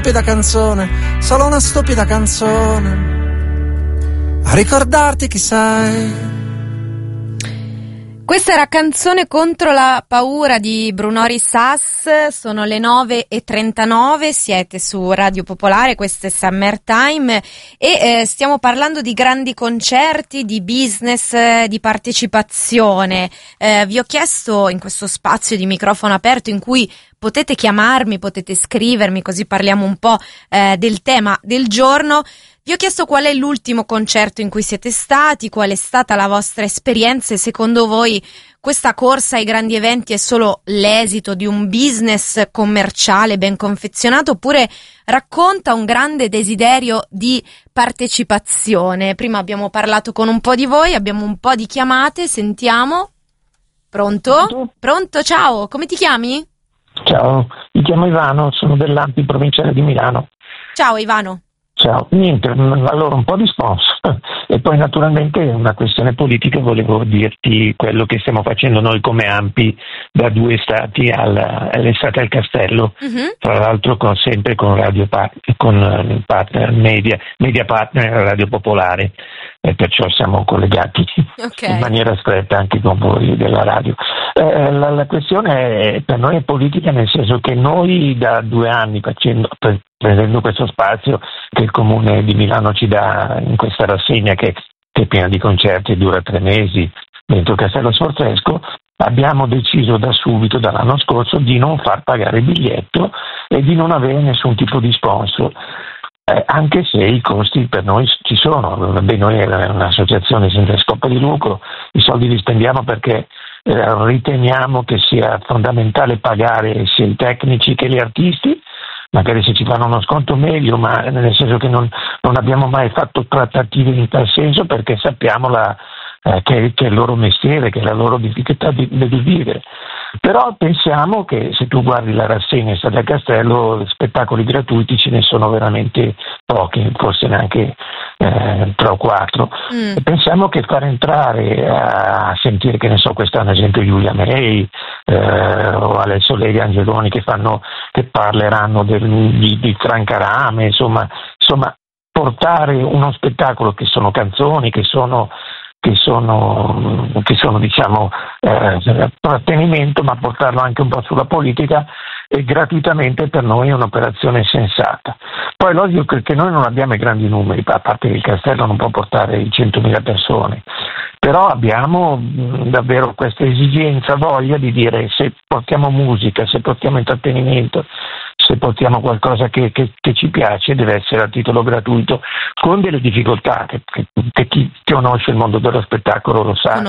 stupida canzone, solo una stupida canzone, a ricordarti chi sei. Questa era Canzone contro la paura di Brunori Sass. Sono le 9:39, siete su Radio Popolare, questo è Summertime e stiamo parlando di grandi concerti, di business, di partecipazione. Vi ho chiesto in questo spazio di microfono aperto in cui potete chiamarmi, potete scrivermi, così parliamo un po' del tema del giorno. Vi ho chiesto qual è l'ultimo concerto in cui siete stati, qual è stata la vostra esperienza e secondo voi questa corsa ai grandi eventi è solo l'esito di un business commerciale ben confezionato oppure racconta un grande desiderio di partecipazione? Prima abbiamo parlato con un po' di voi, abbiamo un po' di chiamate, sentiamo. Pronto? Pronto, ciao, come ti chiami? Ciao, mi chiamo Ivano, sono dell'Ampi provinciale di Milano. Ciao Ivano. Ciao, niente, allora un po' di sponsor e poi naturalmente una questione politica, volevo dirti quello che stiamo facendo noi come Ampi da 2 estati all'estate al Castello, tra l'altro sempre con con partner media partner Radio Popolare, e perciò siamo collegati in maniera stretta anche con voi della radio. La questione per noi è politica, nel senso che noi da 2 anni prendendo questo spazio che il Comune di Milano ci dà in questa rassegna che è piena di concerti e dura 3 mesi dentro Castello Sforzesco, abbiamo deciso da subito, dall'anno scorso, di non far pagare il biglietto e di non avere nessun tipo di sponsor. Anche se i costi per noi ci sono. Beh, noi è un'associazione senza scopo di lucro, i soldi li spendiamo perché riteniamo che sia fondamentale pagare sia i tecnici che gli artisti. Magari se ci fanno uno sconto meglio, ma nel senso che non abbiamo mai fatto trattative in tal senso perché sappiamo che è il loro mestiere, che è la loro difficoltà di vivere. Però pensiamo che se tu guardi la rassegna Estate al Castello, spettacoli gratuiti ce ne sono veramente pochi, forse neanche 3 o 4. E pensiamo che far entrare a sentire, che ne so, quest'anno ad esempio Giulia May o Alessio Lega e Angeloni che parleranno di Franca Rame, insomma portare uno spettacolo che sono canzoni, che sono diciamo trattenimento, ma portarlo anche un po' sulla politica e gratuitamente per noi è un'operazione sensata. Poi logico che noi non abbiamo i grandi numeri, a parte che il Castello non può portare 100.000 persone, però abbiamo davvero questa esigenza, voglia di dire se portiamo musica, se portiamo intrattenimento, se portiamo qualcosa che ci piace, deve essere a titolo gratuito, con delle difficoltà che chi conosce il mondo dello spettacolo lo sa.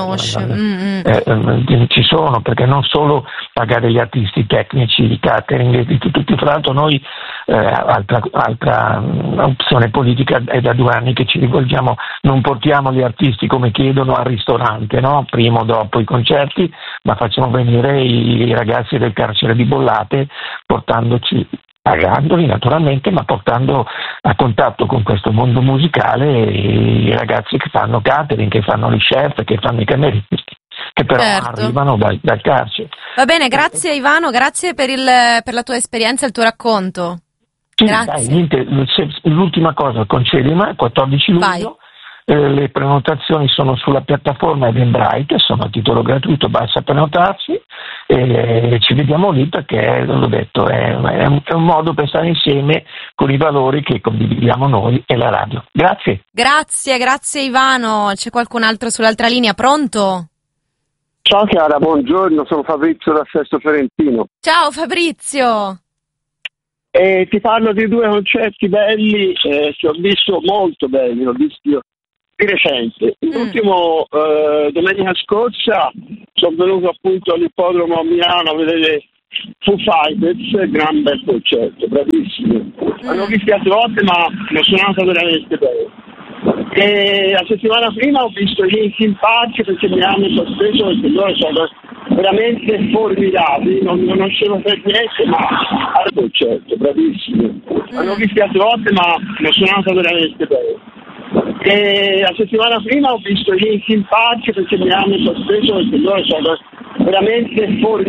Ci sono, perché non solo pagare gli artisti tecnici, i catering, di tutto. Tra l'altro noi, altra opzione politica, è da 2 anni che ci rivolgiamo, non portiamo gli artisti come chiedono al ristorante, no? Prima o dopo i concerti, ma facciamo venire i ragazzi del carcere di Bollate, pagandoli naturalmente, ma portando a contatto con questo mondo musicale i ragazzi che fanno catering, che fanno gli chef, che fanno i cameristi, che però arrivano dal carcere. Va bene, grazie Ivano, grazie per la tua esperienza e il tuo racconto. Sì, grazie. Niente, l'ultima cosa, concedimi, 14 luglio. Vai. Le prenotazioni sono sulla piattaforma Eventbrite, sono a titolo gratuito, basta prenotarsi e ci vediamo lì perché, l'ho detto, è un modo per stare insieme con i valori che condividiamo noi e la radio. Grazie. Grazie Ivano. C'è qualcun altro sull'altra linea? Pronto? Ciao Chiara, buongiorno, sono Fabrizio da Sesto Ferentino. Ciao Fabrizio. Ti parlo di 2 concerti belli che ho visto, molto belli, ho visto di recente. L'ultimo domenica scorsa sono venuto appunto all'ippodromo a Milano a vedere Foo Fighters, gran bel concerto, bravissimi. Hanno visto altre volte ma mi ho suonato veramente bene. E la settimana prima ho visto i Linkin Park perché mi hanno sospeso perché loro sono veramente formidabili, non conoscevo per niente, ma al concerto, bravissimi. Hanno visto altre volte ma mi ho suonato veramente bene. E la settimana prima ho visto i Linkin Park perché mi hanno sospeso perché loro sono veramente formidabili.